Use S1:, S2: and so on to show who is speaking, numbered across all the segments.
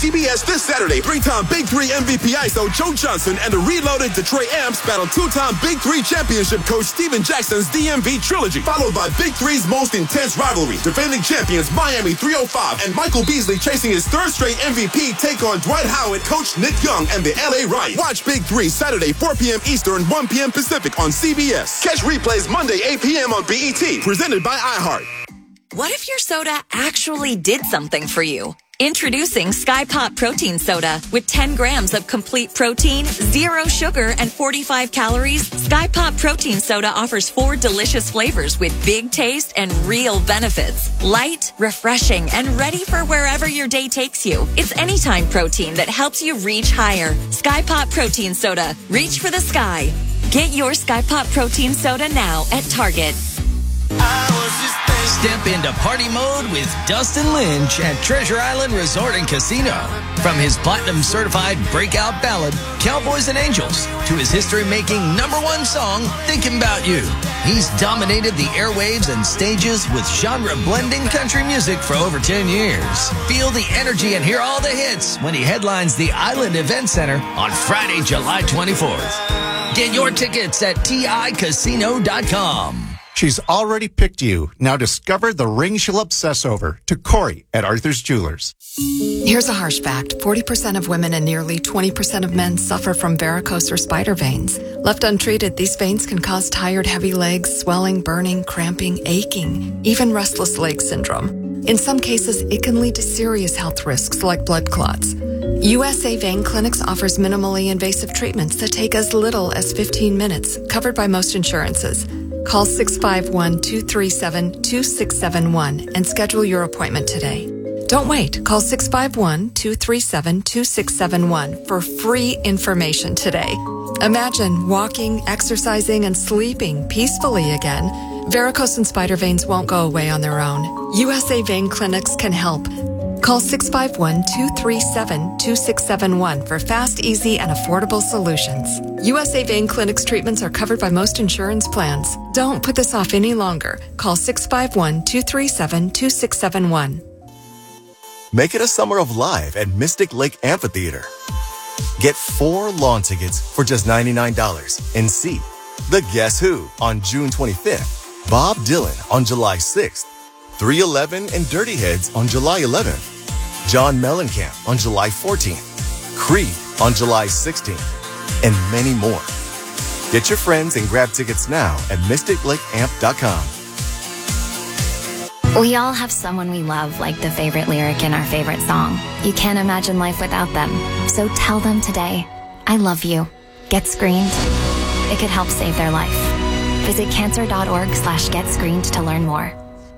S1: CBS this Saturday, three-time Big Three MVP ISO Joe Johnson and the reloaded Detroit Amps battle two-time Big Three championship coach Steven Jackson's DMV trilogy, followed by Big Three's most intense rivalry. Defending champions Miami 305 and Michael Beasley chasing his third straight MVP take on Dwight Howard, coach Nick Young, and the LA Riot. Watch Big Three Saturday, 4 p.m. Eastern, 1 p.m. Pacific on CBS. Catch replays Monday, 8 p.m. on BET. Presented by iHeart.
S2: What if your soda actually did something for you? Introducing Sky Pop Protein Soda. With 10 grams of complete protein, 0 sugar, and 45 calories, Sky Pop Protein Soda offers 4 delicious flavors with big taste and real benefits. Light, refreshing, and ready for wherever your day takes you. It's anytime protein that helps you reach higher. Sky Pop Protein Soda. Reach for the sky. Get your Sky Pop Protein Soda now at Target.
S3: Step into party mode with Dustin Lynch at Treasure Island Resort and Casino. From his platinum-certified breakout ballad, Cowboys and Angels, to his history-making #1 song, Thinking About You. He's dominated the airwaves and stages with genre-blending country music for over 10 years. Feel the energy and hear all the hits when he headlines the Island Event Center on Friday, July 24th. Get your tickets at TICasino.com.
S4: She's already picked you. Now discover the ring she'll obsess over. To Corey at Arthur's Jewelers.
S5: Here's a harsh fact. 40% of women and nearly 20% of men suffer from varicose or spider veins. Left untreated, these veins can cause tired, heavy legs, swelling, burning, cramping, aching, even restless leg syndrome. In some cases, it can lead to serious health risks like blood clots. USA Vein Clinics offers minimally invasive treatments that take as little as 15 minutes, covered by most insurances. Call 651-237-2671 and schedule your appointment today. Don't wait. Call 651-237-2671 for free information today. Imagine walking, exercising, and sleeping peacefully again. Varicose and spider veins won't go away on their own. USA Vein Clinics can help. Call 651-237-2671 for fast, easy, and affordable solutions. USA Vein Clinic's treatments are covered by most insurance plans. Don't put this off any longer. Call 651-237-2671.
S6: Make it a summer of live at Mystic Lake Amphitheater. Get 4 lawn tickets for just $99 and see The Guess Who on June 25th, Bob Dylan on July 6th, 311 and Dirty Heads on July 11th, John Mellencamp on July 14th, Creed on July 16th, and many more. Get your friends and grab tickets now at MysticLakeAmp.com.
S7: We all have someone we love, like the favorite lyric in our favorite song. You can't imagine life without them. So tell them today, I love you. Get screened. It could help save their life. Visit cancer.org/getscreened to learn more.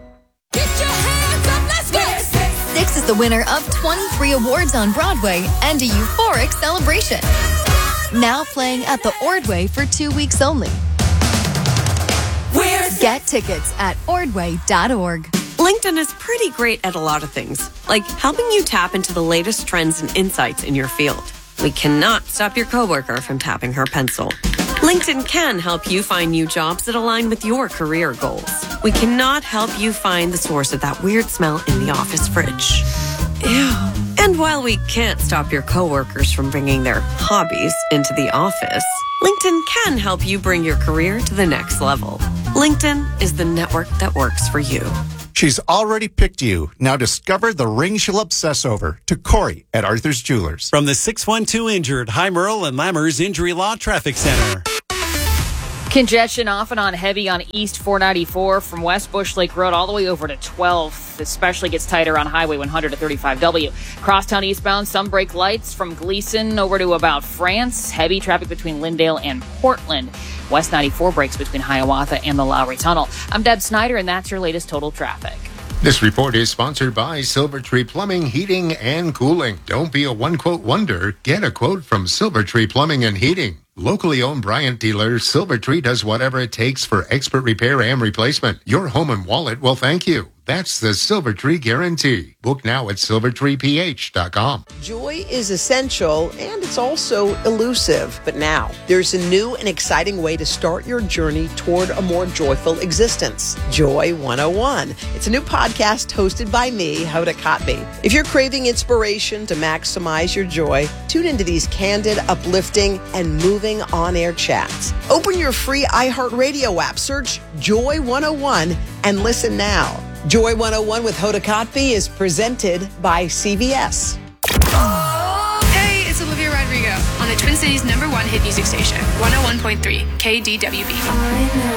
S8: Six is the winner of 23 awards on Broadway and a euphoric celebration. Now playing at the Ordway for 2 weeks only. Get tickets at ordway.org.
S9: LinkedIn is pretty great at a lot of things, like helping you tap into the latest trends and insights in your field. We cannot stop your coworker from tapping her pencil. LinkedIn can help you find new jobs that align with your career goals. We cannot help you find the source of that weird smell in the office fridge. Ew. And while we can't stop your coworkers from bringing their hobbies into the office, LinkedIn can help you bring your career to the next level. LinkedIn is the network that works for you.
S4: She's already picked you. Now discover the ring she'll obsess over. To Corey at Arthur's Jewelers.
S10: From the 612 Injured, High Merle and Lammers Injury Law Traffic Center.
S11: Congestion off and on heavy on East 494 from West Bush Lake Road all the way over to 12th. Especially gets tighter on Highway 100 to 35W. Crosstown eastbound, some brake lights from Gleason over to about France. Heavy traffic between Lindale and Portland. West 94 brakes between Hiawatha and the Lowry Tunnel. I'm Deb Snyder, and that's your latest total traffic.
S12: This report is sponsored by Silver Tree Plumbing, Heating, and Cooling. Don't be a one-quote wonder. Get a quote from Silver Tree Plumbing and Heating. Locally owned Bryant dealer, Silver Tree does whatever it takes for expert repair and replacement. Your home and wallet will thank you. That's the Silvertree guarantee. Book now at silvertreeph.com.
S13: Joy is essential and it's also elusive. But now there's a new and exciting way to start your journey toward a more joyful existence. Joy 101. It's a new podcast hosted by me, Hoda Kotb. If you're craving inspiration to maximize your joy, tune into these candid, uplifting, and moving on-air chats. Open your free iHeartRadio app, search Joy 101, and listen now. Joy 101 with Hoda Kotb is presented by CVS.
S14: Hey, it's Olivia Rodrigo on the Twin Cities #1 hit music station, 101.3 KDWB.